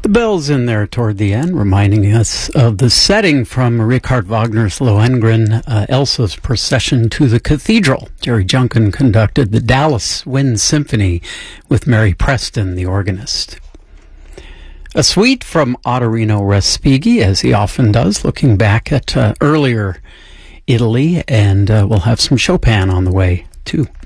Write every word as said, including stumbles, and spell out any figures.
The bells in there toward the end, reminding us of the setting from Richard Wagner's Lohengrin, uh, Elsa's Procession to the Cathedral. Jerry Junkin conducted the Dallas Wind Symphony with Mary Preston, the organist. A suite from Ottorino Respighi, as he often does, looking back at uh, earlier Italy, and uh, we'll have some Chopin on the way, too.